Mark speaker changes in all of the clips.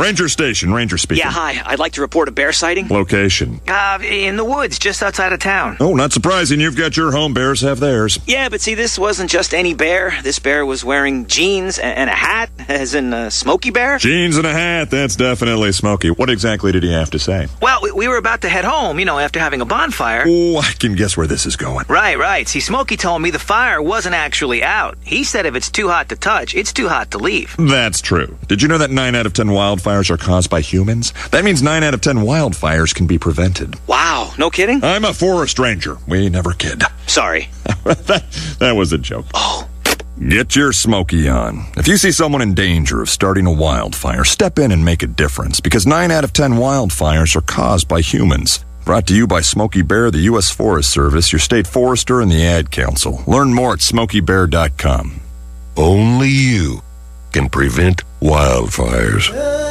Speaker 1: Ranger Station, Ranger speaking.
Speaker 2: Yeah, hi. I'd like to report a bear sighting.
Speaker 1: Location.
Speaker 2: In the woods, just outside of town.
Speaker 1: Oh, not surprising. You've got your home. Bears have theirs.
Speaker 2: Yeah, but see, this wasn't just any bear. This bear was wearing jeans and a hat, as in Smokey Bear.
Speaker 1: Jeans and a hat. That's definitely Smokey. What exactly did he have to say?
Speaker 2: Well, we were about to head home, after having a bonfire.
Speaker 1: Oh, I can guess where this is going.
Speaker 2: Right. See, Smokey told me the fire wasn't actually out. He said if it's too hot to touch, it's too hot to leave.
Speaker 1: That's true. Did you know that 9 out of 10 wildfires are caused by humans? That means 9 out of 10 wildfires can be prevented.
Speaker 2: Wow, no kidding?
Speaker 1: I'm a forest ranger. We never kid.
Speaker 2: Sorry.
Speaker 1: that was a joke.
Speaker 2: Oh.
Speaker 1: Get your Smokey on. If you see someone in danger of starting a wildfire, step in and make a difference, because 9 out of 10 wildfires are caused by humans. Brought to you by Smokey Bear, the U.S. Forest Service, your state forester, and the Ad Council. Learn more at smokeybear.com.
Speaker 3: Only you can prevent wildfires.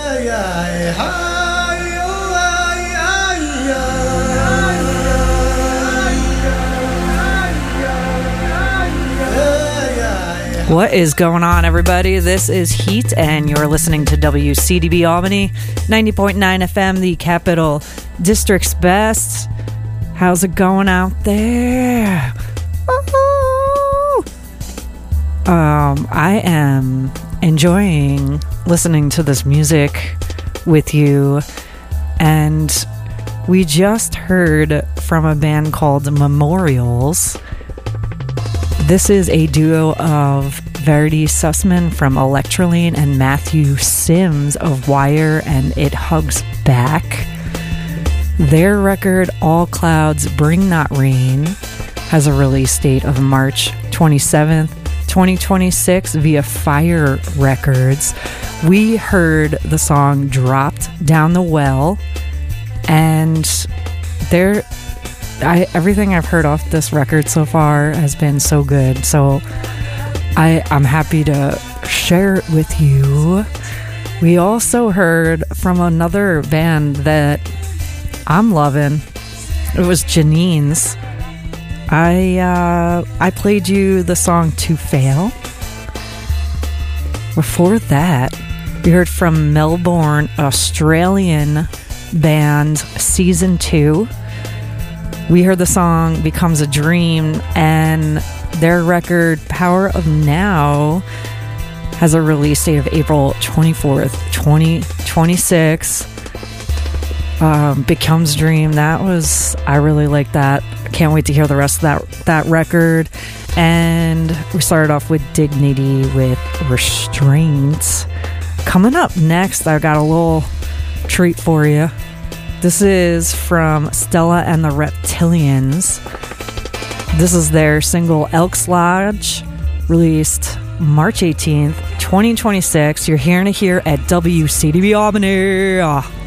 Speaker 4: What is going on, everybody? This is Heat, and you're listening to WCDB Albany, 90.9 FM, the Capital District's best. How's it going out there? I am enjoying listening to this music with you, and we just heard from a band called Memorials. This is a duo of Verity Sussman from Electroline and Matthew Sims of Wire and It Hugs Back. Their record, All Clouds Bring Not Rain, has a release date of March 27th, 2026 via Fire Records. We heard the song Dropped Down the Well, and everything I've heard off this record so far has been so good, so I'm happy to share it with you. We also heard from another band that I'm loving. It was Janine's. I played you the song To Fail. Before that, we heard from Melbourne, Australian band Season 2. We heard the song Becomes a Dream, and their record Power of Now has a release date of April 24th, 2026. Becomes Dream, I really like that. Can't wait to hear the rest of that record. And we started off with Dignity with Restraints. Coming up next, I got a little treat for you. This is from Stella and the Reptilians. This is their single Elks Lodge, released March 18th, 2026. You're hearing it here at WCDB Albany.